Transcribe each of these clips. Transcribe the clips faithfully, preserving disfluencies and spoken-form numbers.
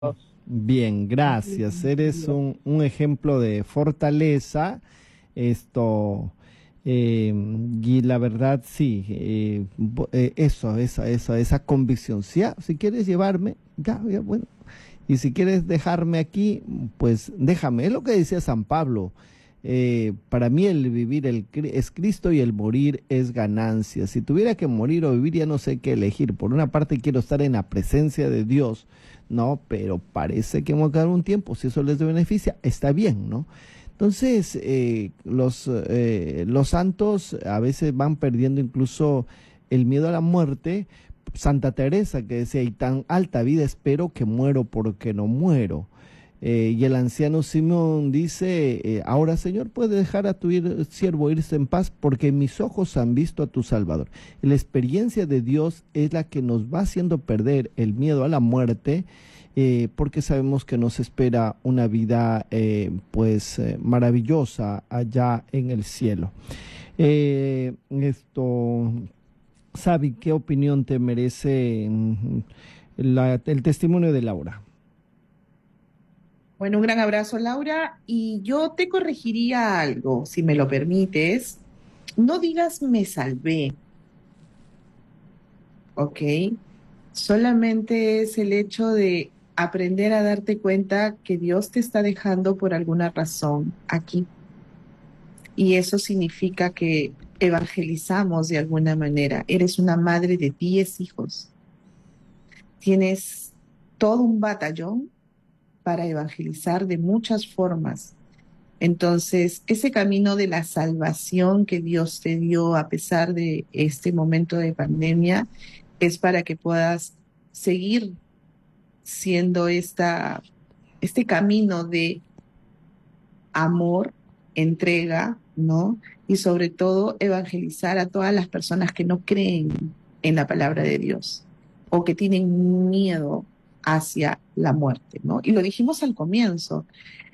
Bien, gracias. Eres un, un ejemplo de fortaleza. Esto, eh, y la verdad, sí, eh, bo- eh, eso, esa, esa, esa convicción. Si, ya- si quieres llevarme, ya, ya, bueno. Y si quieres dejarme aquí, pues déjame. Es lo que decía San Pablo. Eh, para mí el vivir el, cri- es Cristo y el morir es ganancia. Si tuviera que morir o vivir, ya no sé qué elegir. Por una parte quiero estar en la presencia de Dios, ¿no? Pero parece que me voy a quedar un tiempo. Si eso les beneficia, está bien, ¿no? Entonces, eh, los, eh, los santos a veces van perdiendo incluso el miedo a la muerte. Santa Teresa que decía, y tan alta vida espero que muero porque no muero. Eh, y el anciano Simón dice, eh, ahora Señor, puedes dejar a tu ir- siervo irse en paz porque mis ojos han visto a tu Salvador. Y la experiencia de Dios es la que nos va haciendo perder el miedo a la muerte, eh, porque sabemos que nos espera una vida eh, pues eh, maravillosa allá en el cielo. Eh, esto, Sabi, ¿qué opinión te merece mm, la- el testimonio de Laura? Bueno, un gran abrazo, Laura. Y yo te corregiría algo, si me lo permites. No digas me salvé, ¿ok? Solamente es el hecho de aprender a darte cuenta que Dios te está dejando por alguna razón aquí. Y eso significa que evangelizamos de alguna manera. Eres una madre de diez hijos. Tienes todo un batallón para evangelizar de muchas formas. Entonces, ese camino de la salvación que Dios te dio a pesar de este momento de pandemia es para que puedas seguir siendo esta, este camino de amor, entrega, ¿no? Y sobre todo evangelizar a todas las personas que no creen en la palabra de Dios o que tienen miedo hacia la muerte, ¿no? Y lo dijimos al comienzo,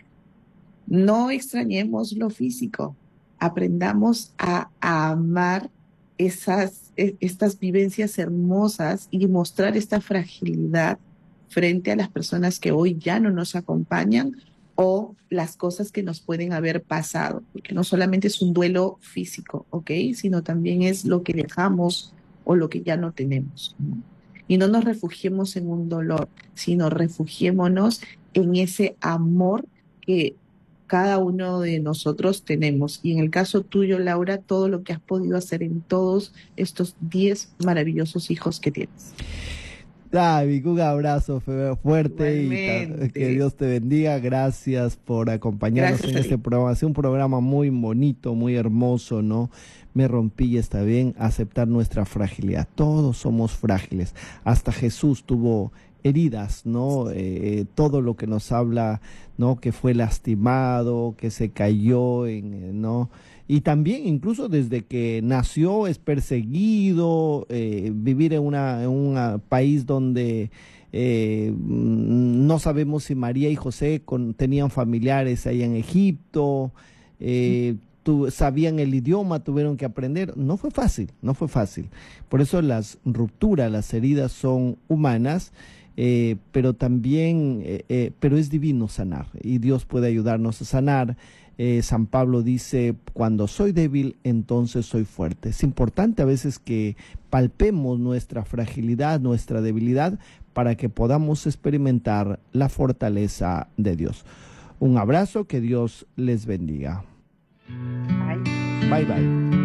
no extrañemos lo físico, aprendamos a, a amar esas, e- estas vivencias hermosas y mostrar esta fragilidad frente a las personas que hoy ya no nos acompañan o las cosas que nos pueden haber pasado, porque no solamente es un duelo físico, ¿ok? Sino también es lo que dejamos o lo que ya no tenemos, ¿no? Y no nos refugiemos en un dolor, sino refugiémonos en ese amor que cada uno de nosotros tenemos. Y en el caso tuyo, Laura, todo lo que has podido hacer en todos estos diez maravillosos hijos que tienes. David, un abrazo fe- fuerte y ta- que Igualmente. Dios te bendiga. Gracias por acompañarnos Gracias en a este ti. programa. Ha sido un programa muy bonito, muy hermoso, ¿no? Me rompí y está bien aceptar nuestra fragilidad. Todos somos frágiles. Hasta Jesús tuvo heridas, ¿no? Eh, todo lo que nos habla, ¿no? Que fue lastimado, que se cayó, en, eh, ¿no? Y también incluso desde que nació es perseguido, eh, vivir en una, en un país donde eh, mm, no sabemos si María y José con- tenían familiares ahí en Egipto, eh, tu- sabían el idioma, tuvieron que aprender. No fue fácil, no fue fácil. Por eso las rupturas, las heridas son humanas. Eh, pero también, eh, eh, pero es divino sanar y Dios puede ayudarnos a sanar. Eh, San Pablo dice, cuando soy débil, entonces soy fuerte. Es importante a veces que palpemos nuestra fragilidad, nuestra debilidad, para que podamos experimentar la fortaleza de Dios. Un abrazo, que Dios les bendiga. Bye. Bye bye.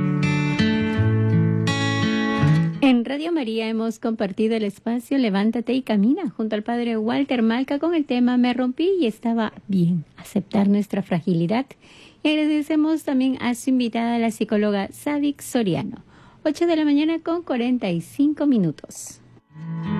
En Radio María hemos compartido el espacio Levántate y Camina junto al Padre Walter Malca con el tema Me rompí y estaba bien, aceptar nuestra fragilidad. Y agradecemos también a su invitada, la psicóloga Sadik Soriano. ocho de la mañana con cuarenta y cinco minutos.